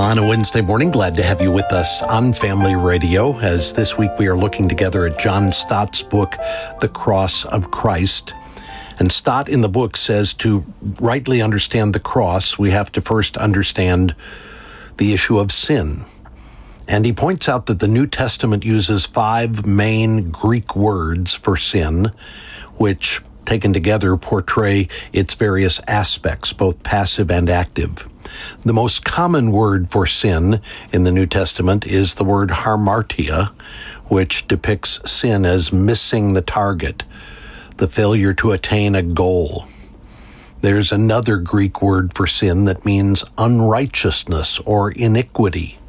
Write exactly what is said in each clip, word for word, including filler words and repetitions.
On a Wednesday morning, glad to have you with us on Family Radio, as this week we are looking together at John Stott's book, The Cross of Christ. And Stott in the book says to rightly understand the cross, we have to first understand the issue of sin. And he points out that the New Testament uses five main Greek words for sin, which, taken together, portray its various aspects, both passive and active. The most common word for sin in the New Testament is the word hamartia, which depicts sin as missing the target, the failure to attain a goal. There's another Greek word for sin that means unrighteousness or iniquity.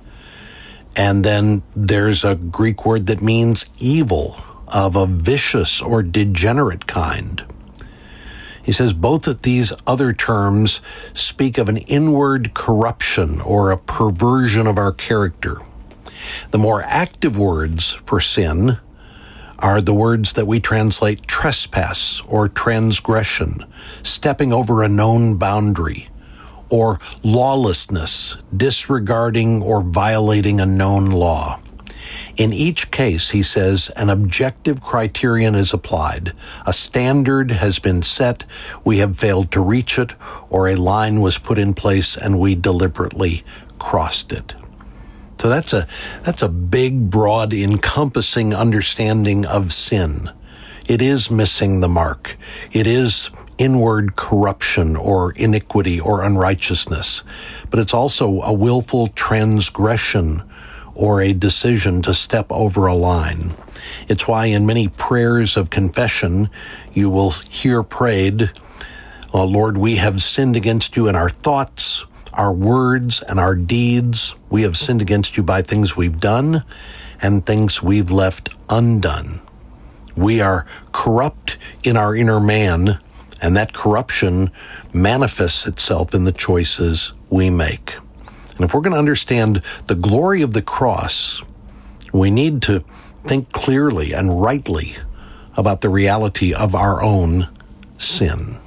And then there's a Greek word that means evil, of a vicious or degenerate kind. He says both of these other terms speak of an inward corruption or a perversion of our character. The more active words for sin are the words that we translate trespass or transgression, stepping over a known boundary, or lawlessness, disregarding or violating a known law. In each case, he says, an objective criterion is applied. A standard has been set, we have failed to reach it, or a line was put in place and we deliberately crossed it. So that's a that's a big, broad, encompassing understanding of sin. It is missing the mark. It is inward corruption or iniquity or unrighteousness. But it's also a willful transgression or a decision to step over a line. It's why in many prayers of confession, you will hear prayed, "Oh, Lord, we have sinned against you in our thoughts, our words, and our deeds. We have sinned against you by things we've done and things we've left undone." We are corrupt in our inner man, and that corruption manifests itself in the choices we make. And if we're going to understand the glory of the cross, we need to think clearly and rightly about the reality of our own sin.